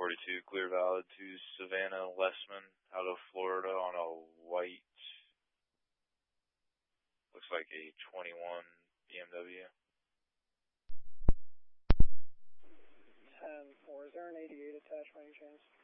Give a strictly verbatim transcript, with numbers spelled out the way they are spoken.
forty-two, clear valid to Savannah Lessman out of Florida on a white, looks like a twenty-one B M W. ten four, is there an eighty-eight attached by any chance?